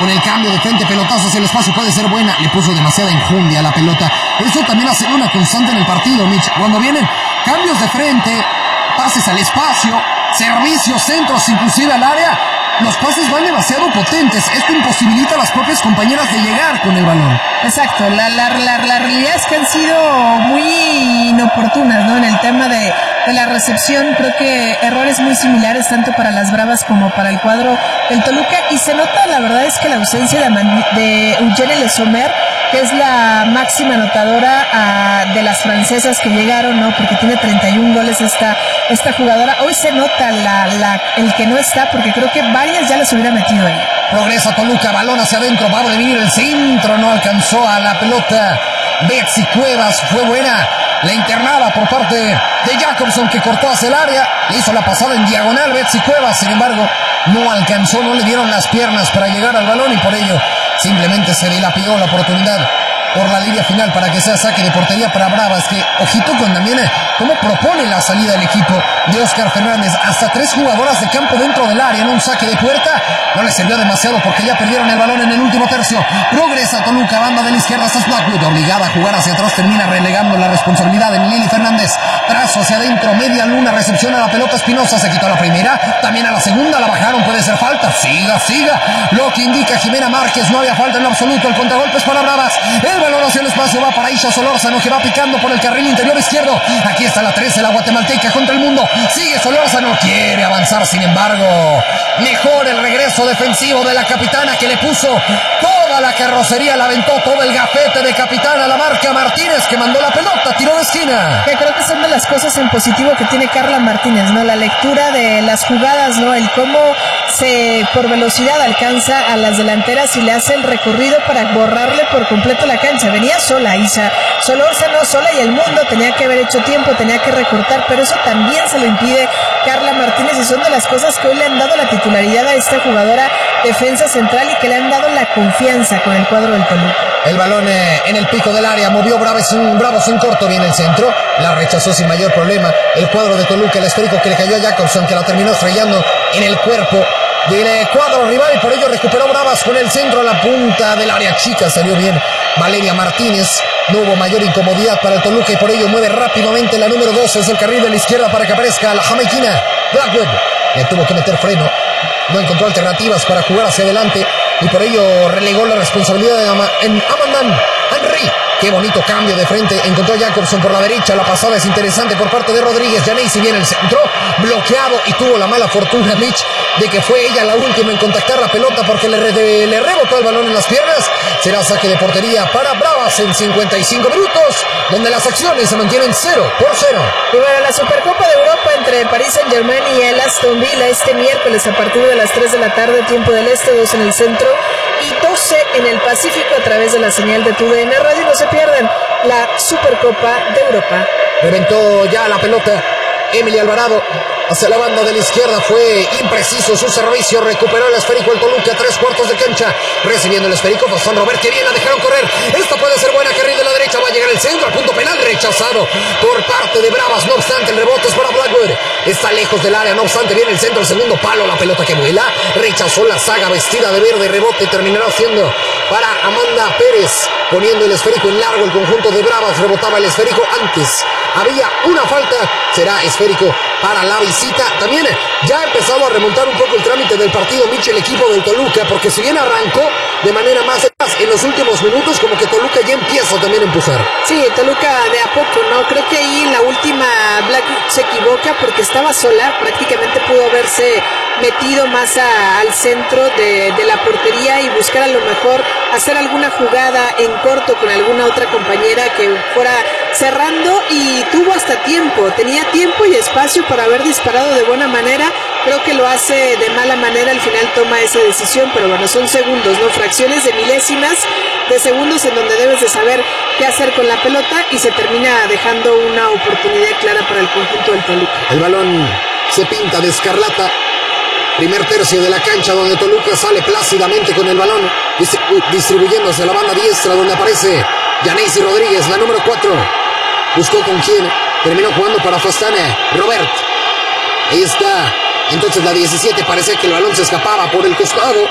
con el cambio de frente, pelotazo hacia el espacio, puede ser buena. Le puso demasiada enjundia a la pelota. Eso también ha sido una constante en el partido, Mitch. Cuando vienen cambios de frente, pases al espacio, servicios, centros, inclusive al área, los pases van demasiado potentes. Esto imposibilita a las propias compañeras de llegar con el balón. Exacto, la realidad es que han sido muy inoportunas, ¿no? En el tema de la recepción, creo que errores muy similares tanto para las Bravas como para el cuadro del Toluca, y se nota, la verdad es que la ausencia de Eugenie Le Sommer, que es la máxima anotadora de las francesas que llegaron, ¿no? Porque tiene 31 goles esta jugadora. Hoy se nota el que no está, porque creo que varias ya las hubiera metido ahí. Progresa Toluca, balón hacia adentro, va a venir el centro, no alcanzó a la pelota. Betsy Cuevas, fue buena la internada por parte de Jacobson, que cortó hacia el área, le hizo la pasada en diagonal Betsy Cuevas, sin embargo no alcanzó, no le dieron las piernas para llegar al balón y por ello simplemente se dilapidó la oportunidad por la línea final para que sea saque de portería para Bravas, que ojito con también cómo propone la salida del equipo de Oscar Fernández. Hasta 3 jugadoras de campo dentro del área en un saque de puerta, no les sirvió demasiado porque ya perdieron el balón en el último tercio. Progresa Toluca, banda de la izquierda, hasta Blackwood, obligada a jugar hacia atrás, termina relegando la responsabilidad en Lili Fernández. Trazo hacia adentro, media luna, recepción a la pelota Espinosa, se quitó la primera, también a la segunda, la bajaron, puede ser falta, siga, lo que indica Jimena Márquez, no había falta en lo absoluto, el contragolpe es para Bravas, el balón hacia el espacio va para Isha Solórzano, que va picando por el carril interior izquierdo. Aquí está la 13, la guatemalteca contra el mundo, sigue Solórzano, quiere avanzar, sin embargo mejor el regreso defensivo de la capitana, que le puso toda la carrocería, la aventó todo el gafete de capitana, la marca Martínez, que mandó la pelota, tiró de esquina. Que creo que son de las cosas en positivo que tiene Carla Martínez, ¿no? La lectura de las jugadas, ¿no? El cómo por velocidad alcanza a las delanteras y le hace el recorrido para borrarle por completo la cancha. Venía sola Isa Solórzano, sola, y el mundo tenía que haber hecho tiempo, tenía que recortar, pero eso también se lo impide Carla Martínez, y son de las cosas que hoy le han dado la titularidad a esta jugadora defensa central y que le han dado la confianza con el cuadro del Toluca. El balón en el pico del área, movió Bravos en corto, viene el centro, la rechazó sin mayor problema el cuadro de Toluca, el esférico que le cayó a Jacobson, que la terminó estrellando en el cuerpo del cuadro rival, y por ello recuperó Bravas con el centro a la punta del área chica, salió bien Valeria Martínez, no hubo mayor incomodidad para el Toluca y por ello mueve rápidamente la número 12 desde el carril de la izquierda para que aparezca la jamaiquina Blackwood. Le tuvo que meter freno, no encontró alternativas para jugar hacia adelante y por ello relegó la responsabilidad en Amandan Henry. Qué bonito cambio de frente, encontró a Jacobson por la derecha, la pasada es interesante por parte de Rodríguez. Yanesi viene el centro, bloqueado, y tuvo la mala fortuna Mitch de que fue ella la última en contactar la pelota porque le rebotó el balón en las piernas. Será saque de portería para Bravas en 55 minutos, donde las acciones se mantienen 0-0. Y bueno, la Supercopa de Europa entre Paris Saint-Germain y el Aston Villa este miércoles a partir de las 3 de la tarde, tiempo del este, 2 en el centro y 12 en el Pacífico a través de la señal de TUDN Radio. No se pierdan la Supercopa de Europa. Reventó ya la pelota Emily Alvarado hacia la banda de la izquierda, fue impreciso su servicio, recuperó el esférico el Toluca, 3/4 de cancha, recibiendo el esférico Fosán Robert, que bien la dejaron correr, esta puede ser buena, carril de la derecha, va a llegar el centro, al punto penal, rechazado por parte de Bravas, no obstante el rebote es para Blackwood, está lejos del área, no obstante viene el centro, el segundo palo, la pelota que vuela, rechazó la saga vestida de verde, rebote terminará siendo para Amanda Pérez, poniendo el esférico en largo, el conjunto de Bravas rebotaba el esférico antes, había una falta, será esférico para la visita. También ya ha empezado a remontar un poco el trámite del partido Mitch, el equipo del Toluca, porque si bien arrancó de manera más eficaz en los últimos minutos, como que Toluca ya empieza también a empujar. Sí, Toluca de a poco, ¿no? Creo que ahí en la última Black se equivoca porque estaba sola, prácticamente pudo haberse metido más al centro de la portería y buscar a lo mejor hacer alguna jugada en corto con alguna otra compañera que fuera cerrando, y tuvo hasta tiempo, tenía tiempo y espacio para haber disparado de buena manera. Creo que lo hace de mala manera, al final toma esa decisión, pero bueno, son segundos, ¿no? Fracciones de milésimas de segundos en donde debes de saber qué hacer con la pelota y se termina dejando una oportunidad clara para el conjunto del Toluca. El balón se pinta de escarlata, primer tercio de la cancha donde Toluca sale plácidamente con el balón, distribuyéndose a la banda diestra donde aparece Yanesi Rodríguez, la número 4. Buscó con quién, terminó jugando para Fostana Robert. Ahí está, entonces la 17, parece que el balón se escapaba por el costado.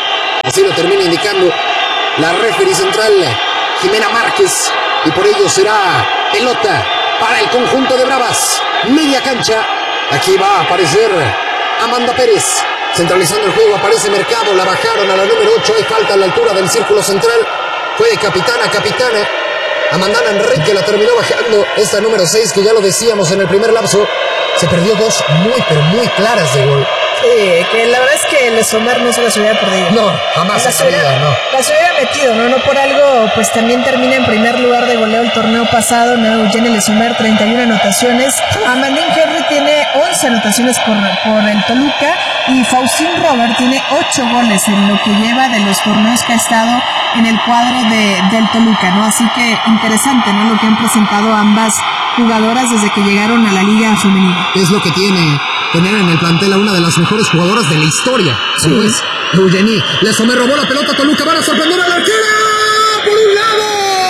Así lo termina indicando la referee central, Jimena Márquez. Y por ello será pelota para el conjunto de Bravas. Media cancha. Aquí va a aparecer Amanda Pérez. Centralizando el juego aparece Mercado. La bajaron a la número 8. Hay falta a la altura del círculo central. Fue de capitana a capitana. Amandana Enrique la terminó bajando. Esta número 6, que ya lo decíamos en el primer lapso, se perdió dos muy, pero muy claras de gol. Sí, que la verdad es que el Lesomar no se las hubiera perdido. No, jamás las hubiera metido, ¿no? No por algo, pues también termina en primer lugar de goleo el torneo pasado, ¿no? Eugenia Lesomar, 31 anotaciones. Amandine Henry tiene 11 anotaciones por el Toluca. Y Faustine Robert tiene 8 goles en lo que lleva de los torneos que ha estado en el cuadro del Toluca, ¿no? Así que interesante, ¿no? Lo que han presentado ambas jugadoras desde que llegaron a la liga femenina. Es lo que tiene tener en el plantel a una de las mejores jugadoras de la historia. Sí. Es Eugenie Lesomar. Robó la pelota, Toluca van a sorprender a la arquera. ¡Por un lado!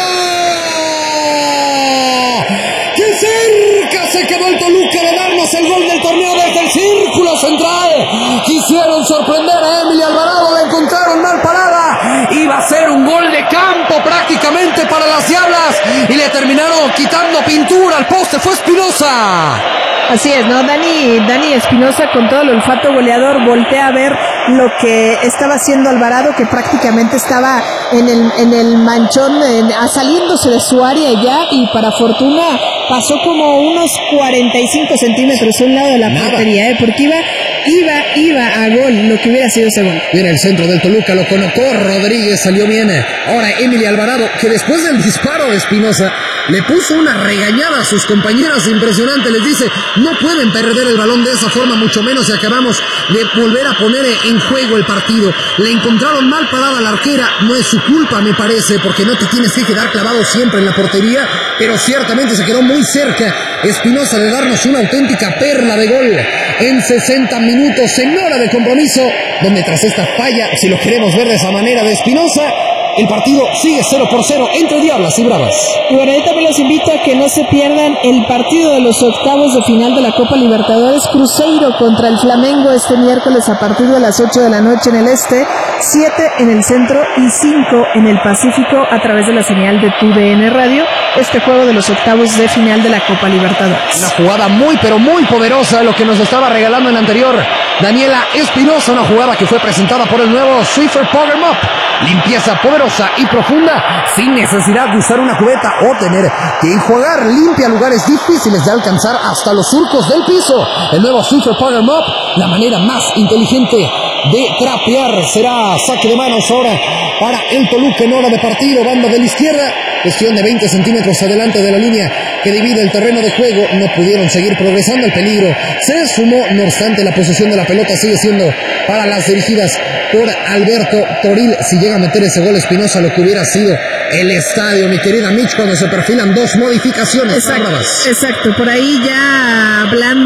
¡Qué cerca se quedó el Toluca de darnos el gol del torneo desde el círculo central! Quisieron sorprender a Emily Alvarado, la encontraron mal parada. Iba a ser un gol de campo prácticamente para las Diablas y le terminaron quitando pintura al poste. Fue Espinosa. Así es, ¿no? Dani Espinosa, con todo el olfato goleador, voltea a ver lo que estaba haciendo Alvarado, que prácticamente estaba en el manchón, saliéndose de su área ya, y para fortuna pasó como unos 45 centímetros a un lado de la portería, porque iba a gol, lo que hubiera sido ese gol. Viene el centro del Toluca, lo colocó Rodríguez, salió bien. Ahora Emily Alvarado, que después del disparo de Espinosa le puso una regañada a sus compañeras impresionante. Les dice, no pueden perder el balón de esa forma, mucho menos si acabamos de volver a poner en juego el partido. Le encontraron mal parada a la arquera. No es su culpa, me parece, porque no te tienes que quedar clavado siempre en la portería, pero ciertamente se quedó muy cerca Espinosa de darnos una auténtica perla de gol en 60 minutos en hora de compromiso, donde tras esta falla, si lo queremos ver de esa manera, de Espinosa, el partido sigue 0-0 entre Diablas y Bravas. Y bueno, ahorita me los invito a que no se pierdan el partido de los octavos de final de la Copa Libertadores. Cruzeiro contra el Flamengo este miércoles a partir de las 8 de la noche en el este, 7 en el centro y 5 en el Pacífico a través de la señal de TUDN Radio. Este juego de los octavos de final de la Copa Libertadores. Una jugada muy, pero muy poderosa, lo que nos estaba regalando en la anterior Daniela Espinosa, una jugada que fue presentada por el nuevo Swiffer Power Mop. Limpieza poderosa y profunda, sin necesidad de usar una cubeta o tener que enjuagar. Limpia lugares difíciles de alcanzar hasta los surcos del piso. El nuevo Swiffer Power Mop, la manera más inteligente de trapear. Será saque de manos ahora para el Toluca en hora de partido. Banda de la izquierda, cuestión de 20 centímetros adelante de la línea que divide el terreno de juego. No pudieron seguir progresando. El peligro se sumó, no obstante la posesión de la pelota sigue siendo para las dirigidas por Alberto Toril. Si llega a meter ese gol Espinosa, lo que hubiera sido el estadio, mi querida Mitch, cuando se perfilan dos modificaciones. Exacto, por ahí ya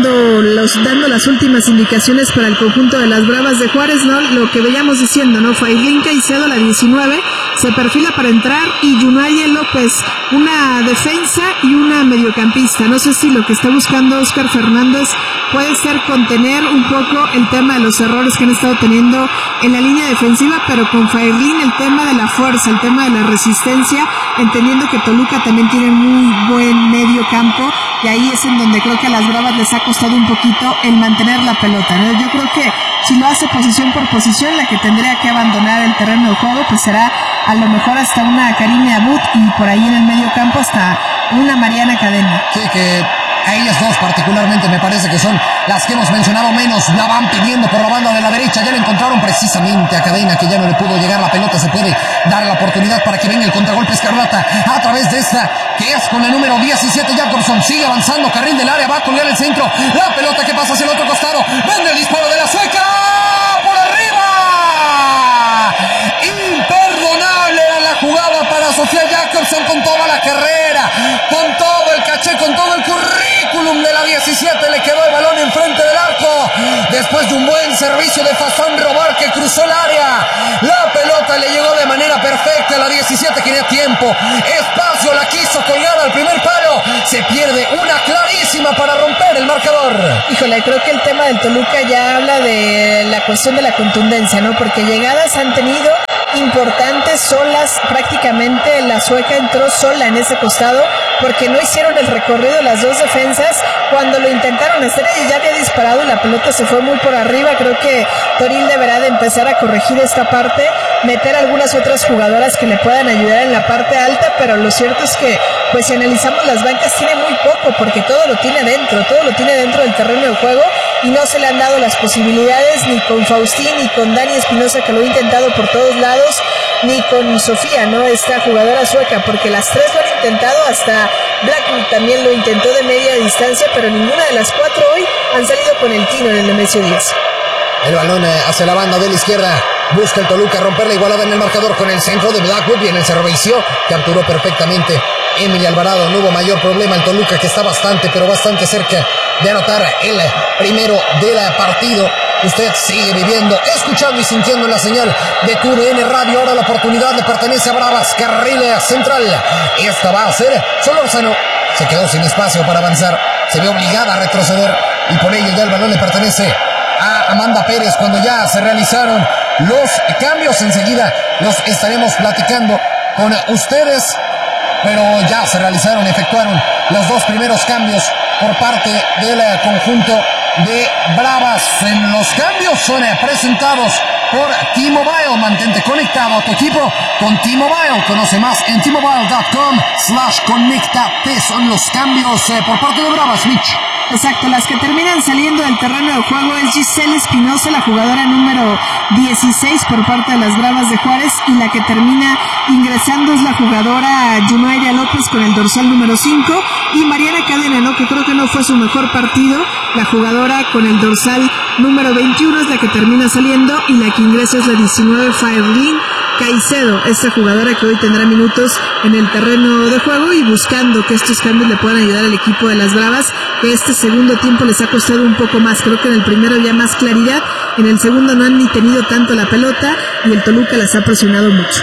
dando las últimas indicaciones para el conjunto de las Bravas de Juárez, ¿no? Lo que veíamos diciendo, ¿no? Failín Caicedo, la 19, se perfila para entrar, y Yunaye López, una defensa y una mediocampista. No sé si lo que está buscando Oscar Fernández puede ser contener un poco el tema de los errores que han estado teniendo en la línea defensiva, pero con Failín el tema de la fuerza, el tema de la resistencia, entendiendo que Toluca también tiene muy buen medio campo, y ahí es en donde creo que a las Bravas les ha costado un poquito el mantener la pelota, ¿no? Yo creo que si lo hace posición por posición, la que tendría que abandonar el terreno de juego pues será a lo mejor hasta una Karime Abud, y por ahí en el medio campo hasta una Mariana Cadena. Sí, que a ellas dos particularmente me parece que son las que hemos mencionado menos. La van pidiendo por la banda de la derecha, ya le encontraron precisamente a Cadena, que ya no le pudo llegar la pelota. Se puede dar la oportunidad para que venga el contragolpe escarlata a través de esta, que es con el número 17, Jacobson. Sigue avanzando, carril del área, va a colgar el centro, la pelota que pasa hacia el otro costado, vende el disparo de la sueca, por arriba. Imperdonable era la jugada para Sofía Jacobson, con toda la carrera, con todo el caché, con todo el currículum de la 17, le quedó el balón enfrente del arco, después de un buen servicio de Fafán Robar, que cruzó el área, la pelota le llegó de manera perfecta a la 17, que tenía tiempo, espacio, la quiso colgar al primer palo, se pierde una clarísima calma para romper el marcador. Híjole, creo que el tema del Toluca ya habla de la cuestión de la contundencia, ¿no? Porque llegadas han tenido importantes, solas, prácticamente la sueca entró sola en ese costado porque no hicieron el recorrido de las dos defensas. Cuando lo intentaron hacer, ella ya había disparado y la pelota se fue muy por arriba. Creo que Toril deberá de empezar a corregir esta parte, meter algunas otras jugadoras que le puedan ayudar en la parte alta, pero lo cierto es que, pues si analizamos las bancas, tiene muy poco, porque todo lo tiene dentro del terreno de juego, y no se le han dado las posibilidades ni con Faustín, ni con Dani Espinosa, que lo ha intentado por todos lados, ni con Sofía, ¿no? Esta jugadora sueca, porque las tres lo han intentado, hasta Blackwood también lo intentó de media distancia, pero ninguna de las cuatro hoy han salido con el tino en el Nemesio 10. El balón hacia la banda de la izquierda. Busca el Toluca romper la igualada en el marcador con el centro de Blackwood. Viene el servicio. Capturó perfectamente Emily Alvarado. No hubo mayor problema. El Toluca, que está bastante cerca de anotar el primero del partido. Usted sigue viviendo, escuchando y sintiendo la señal de TUDN Radio. Ahora la oportunidad le pertenece a Bravas. Carril central. Esta va a ser Solórzano. Se quedó sin espacio para avanzar. Se vio obligada a retroceder. Y por ello ya el balón le pertenece a Amanda Pérez. Cuando ya se realizaron los cambios, enseguida los estaremos platicando con ustedes, pero ya se realizaron, efectuaron los dos primeros cambios por parte del conjunto de Bravas. En los cambios son presentados por T-Mobile. Mantente conectado a tu equipo con T-Mobile. Conoce más en T-Mobile.com/conéctate. Son los cambios por parte de Bravas, Mitch. Exacto, las que terminan saliendo del terreno de juego es Giselle Espinosa, la jugadora número 16 por parte de las Bravas de Juárez, y la que termina ingresando es la jugadora Yunaira López con el dorsal número 5, y Mariana Cadena, ¿no? Que creo que no fue su mejor partido. La jugadora con el dorsal número 21 es la que termina saliendo, y la que ingresa es la 19, Fairlyn Caicedo, esta jugadora que hoy tendrá minutos en el terreno de juego, y buscando que estos cambios le puedan ayudar al equipo de las Bravas, que este segundo tiempo les ha costado un poco más. Creo que en el primero había más claridad, en el segundo no han ni tenido tanto la pelota, y el Toluca las ha presionado mucho.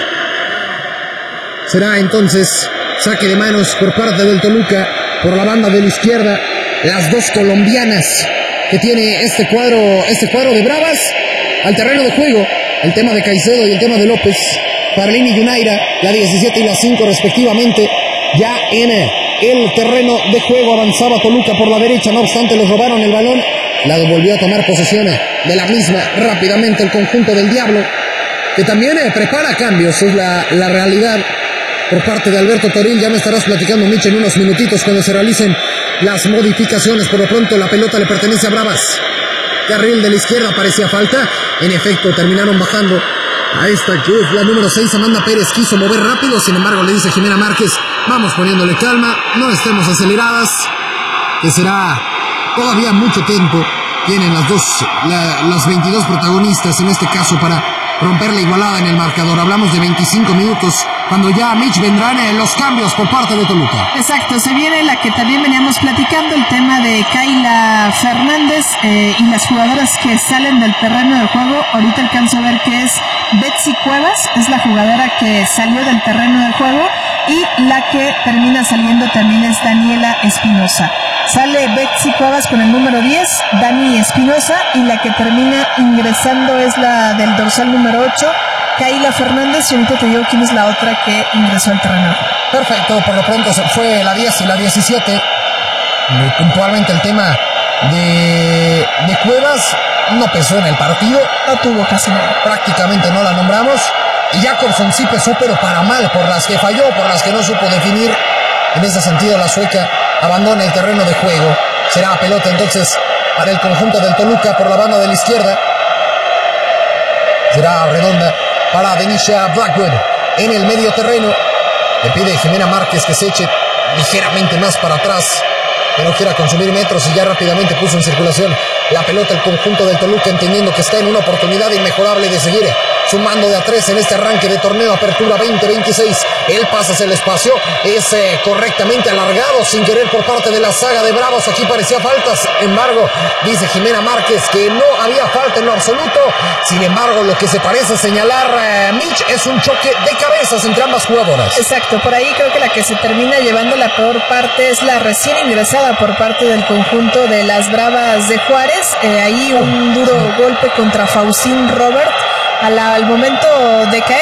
Será entonces saque de manos por parte del Toluca por la banda de la izquierda. Las dos colombianas que tiene este cuadro de Bravas al terreno de juego. El tema de Caicedo y el tema de López. Farlín y Yunaira, la 17 y la 5 respectivamente. Ya en el terreno de juego avanzaba Toluca por la derecha. No obstante, les robaron el balón. La volvió a tomar posesión de la misma rápidamente el conjunto del Diablo, que también prepara cambios. Es la realidad por parte de Alberto Toril. Ya me estarás platicando, Mitch, en unos minutitos cuando se realicen las modificaciones. Por lo pronto la pelota le pertenece a Bravas. Carril de la izquierda, parecía falta. En efecto, terminaron bajando a esta que es la número 6, Amanda Pérez. Quiso mover rápido, sin embargo le dice Jimena Márquez: vamos poniéndole calma, no estemos aceleradas, que será todavía mucho tiempo. Tienen las 22 protagonistas en este caso para romper la igualada en el marcador. Hablamos de 25 minutos cuando ya, Mitch, vendrán los cambios por parte de Toluca. Exacto, se viene la que también veníamos platicando, el tema de Kayla Fernández y las jugadoras que salen del terreno de juego. Ahorita alcanzo a ver que es Betsy Cuevas, es la jugadora que salió del terreno de juego, y la que termina saliendo también es Daniela Espinosa. Sale Betsy Cuevas con el número 10, Dani Espinosa, y la que termina ingresando es la del dorsal número 8, Kayla Fernández, y ahorita te digo quién es la otra que ingresó al terreno. Perfecto, por lo pronto fue la 10 y la 17. Puntualmente el tema de Cuevas no pesó en el partido. No tuvo casi nada. Prácticamente no la nombramos. Y Jacobson sí pesó, pero para mal, por las que falló, por las que no supo definir. En ese sentido, la sueca abandona el terreno de juego. Será pelota entonces para el conjunto del Toluca por la banda de la izquierda. Será redonda para Denisha Blackwood en el medio terreno. Le pide Jimena Márquez que se eche ligeramente más para atrás, que no quiera consumir metros, y ya rápidamente puso en circulación la pelota el conjunto del Toluca, entendiendo que está en una oportunidad inmejorable de seguir sumando de a 3 en este arranque de torneo Apertura 2026. El pase hacia el espacio es correctamente alargado sin querer por parte de la saga de Bravos. Aquí parecía falta, sin embargo dice Jimena Márquez que no había falta en lo absoluto. Sin embargo, lo que se parece señalar Mitch es un choque de cabezas entre ambas jugadoras. Exacto, por ahí creo que la que se termina llevando la peor parte es la recién ingresada por parte del conjunto de las Bravas de Juárez. Ahí un duro golpe contra Faustín Robert al momento de caer.